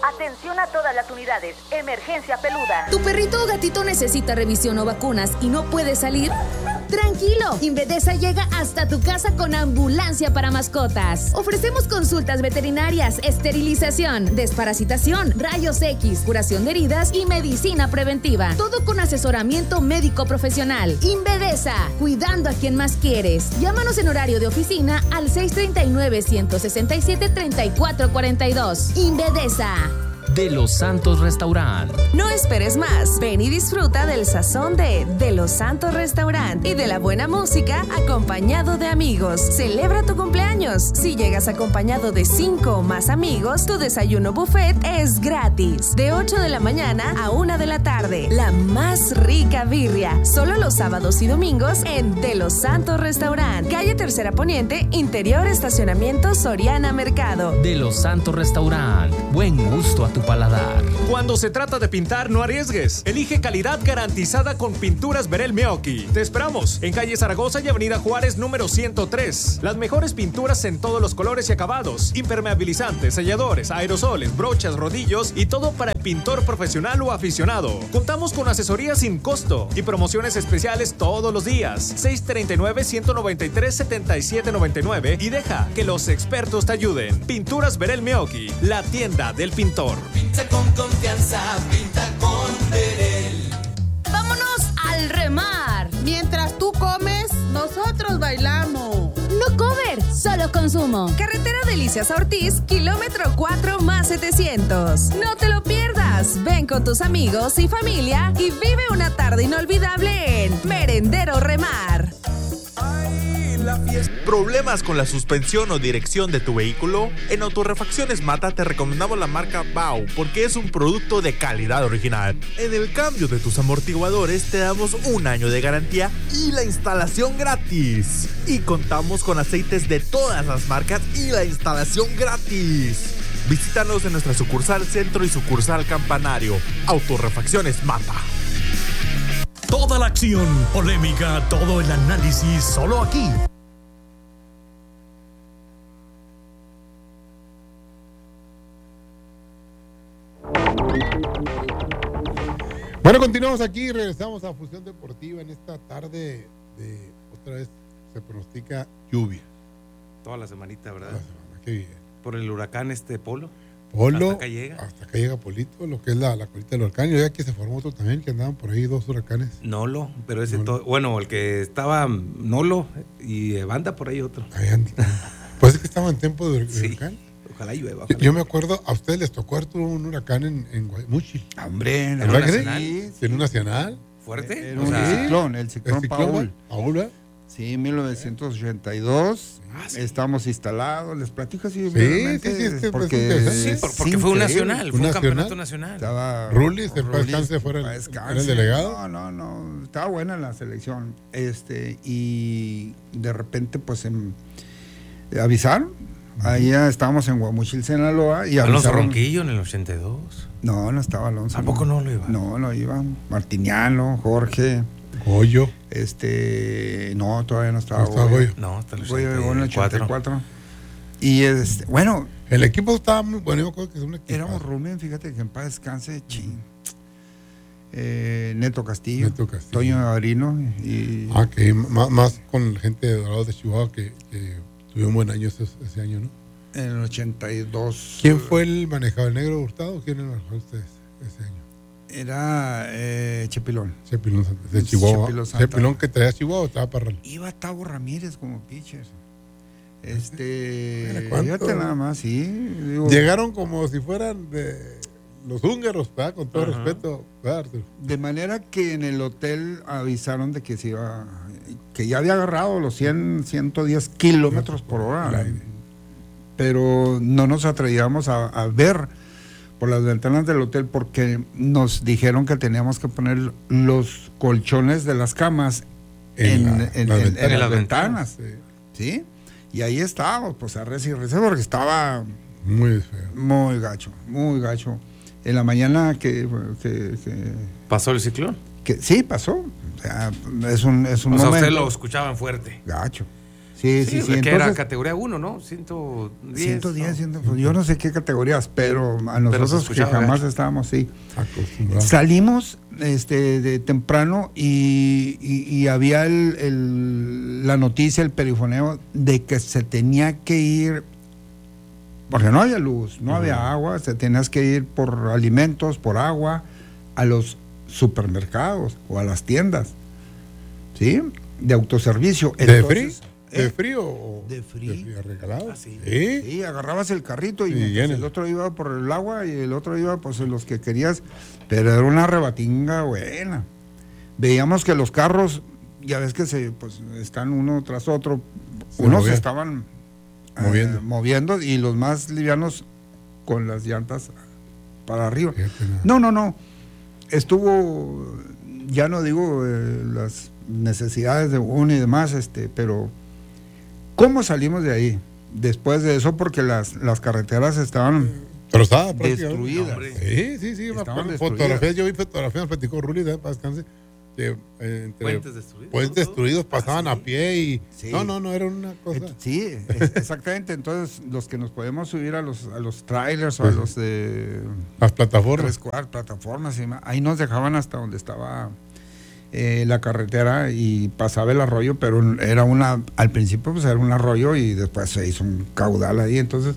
Atención a todas las unidades. Emergencia peluda. ¿Tu perrito o gatito necesita revisión o vacunas y no puede salir? Tranquilo, Invedesa llega hasta tu casa con ambulancia para mascotas. Ofrecemos consultas veterinarias, esterilización, desparasitación, rayos X, curación de heridas y medicina preventiva. Todo con asesoramiento médico profesional. Invedesa, cuidando a quien más quieres. Llámanos en horario de oficina al 639-167-3442. Invedesa. De Los Santos Restaurant. No esperes más. Ven y disfruta del sazón de Los Santos Restaurant y de la buena música acompañado de amigos. Celebra tu cumpleaños. Si llegas acompañado de 5 o más amigos, tu desayuno buffet es gratis. De 8 de la mañana a 1 de la tarde. La más rica birria. Solo los sábados y domingos en De Los Santos Restaurant. Calle Tercera Poniente, interior estacionamiento Soriana Mercado. De Los Santos Restaurant. Buen gusto a tu paladar. Cuando se trata de pintar, no arriesgues. Elige calidad garantizada con Pinturas Verel Meoqui. Te esperamos en calle Zaragoza y avenida Juárez número 103. Las mejores pinturas en todos los colores y acabados. Impermeabilizantes, selladores, aerosoles, brochas, rodillos y todo para el pintor profesional o aficionado. Contamos con asesoría sin costo y promociones especiales todos los días. 639-193-7799 y deja que los expertos te ayuden. Pinturas Verel Meoqui, la tienda del pintor. Pinta con confianza, pinta con Verel. ¡Vámonos al remar! Mientras tú comes, nosotros bailamos. No cover, solo consumo. Carretera Delicias a Ortiz, kilómetro 4 más 700. No te lo pierdas. Ven con tus amigos y familia y vive una tarde inolvidable en Merendero Remar. ¿Problemas con la suspensión o dirección de tu vehículo? En Autorrefacciones Mata te recomendamos la marca Bau porque es un producto de calidad original. En el cambio de tus amortiguadores te damos 1 año de garantía y la instalación gratis. Y contamos con aceites de todas las marcas y la instalación gratis. Visítanos en nuestra sucursal Centro y sucursal Campanario. Autorrefacciones Mata. Toda la acción, polémica, todo el análisis, solo aquí. Bueno, continuamos aquí, regresamos a Fusión Deportiva en esta tarde de, otra vez se pronostica lluvia. Toda la semanita, ¿verdad? Toda la semana, qué bien. Por el huracán Polo. Hasta acá llega. Hasta acá llega Polito, lo que es la colita del huracán. Yo ya que se formó otro también, que andaban por ahí 2 huracanes. Nolo, pero ese Nolo. bueno, el que estaba Nolo y banda por ahí otro. Ahí anda. Pues es que estaba en tiempo de huracán. Ojalá llueva. Yo me acuerdo, a ustedes les tocó un huracán en Guaymuchi. Hombre, ¿En el Nacional? Sí, ¿En un Nacional? ¿Fuerte? El ciclón Paul. ¿Paul? Sí, 1982. Estamos instalados, les platico así. Sí, porque fue un nacional, fue un campeonato nacional. Estaba Rulis, el descanse fuera el delegado. No, estaba buena la selección. Y de repente, pues, avisaron. Ahí estábamos en Guamuchil, Sinaloa. Y Alonso Ronquillo en el 82. No estaba Alonso. ¿Tampoco no lo iba? No iba. Martiniano, Jorge. Goyo. No, todavía no estaba Goyo. No, hasta el 84. Y bueno. El equipo estaba muy bueno, yo me acuerdo que es un equipo. Éramos Rumen, fíjate que en paz descanse, Neto Castillo. Toño Avarino. Que más con gente de Dorado de Chihuahua que tuvo un buen año ese año, ¿no? En el 82. ¿Quién fue el manejador, el Negro Hurtado o quién era el manejador ustedes ese año? Era Chepilón. Chepilón de Chihuahua. Chepilón que traía Chihuahua, estaba Parral. Iba Tavo Ramírez como pitcher. Fíjate nada más, sí. Llegaron como si fueran de los húngaros, ¿verdad? Con todo respeto, ¿verdad, Arturo? De manera que en el hotel avisaron de que se iba, que ya había agarrado los 110 kilómetros por hora. Pero no nos atrevíamos a ver por las ventanas del hotel porque nos dijeron que teníamos que poner los colchones de las camas en las ventanas. ¿Sí? Y ahí estábamos, pues a reza porque estaba muy feo. Muy gacho. En la mañana que ¿pasó el ciclón? Sí, pasó. O sea, es un momento. O sea, usted lo escuchaban fuerte. Gacho. Sí. Que Entonces, era categoría 1, ¿no? 110. 110, pues yo no sé qué categorías, pero a nosotros que jamás estábamos así. Salimos de temprano y había la noticia, el perifoneo de que se tenía que ir, porque no había luz, no había agua, se tenías que ir por alimentos, por agua, a los supermercados o a las tiendas, ¿sí? De autoservicio. Entonces, ¿De frío o de frío? ¿Regalado? Sí, agarrabas el carrito y el otro iba por el agua y el otro iba pues en los que querías, pero era una rebatinga buena. Veíamos que los carros, ya ves que están uno tras otro, unos estaban moviendo y los más livianos con las llantas para arriba. No. Estuvo, ya no digo las necesidades de uno y demás, pero ¿cómo salimos de ahí? Después de eso, porque las carreteras estaban destruidas. Sí, fotografías, yo vi fotografías, platicó Ruli, para descanse, puentes destruidos, pasaban a pie y no era una cosa. Sí, exactamente. Entonces los que nos podemos subir a los trailers o a los de las plataformas, ahí nos dejaban hasta donde estaba la carretera y pasaba el arroyo, pero era al principio pues era un arroyo y después se hizo un caudal ahí, entonces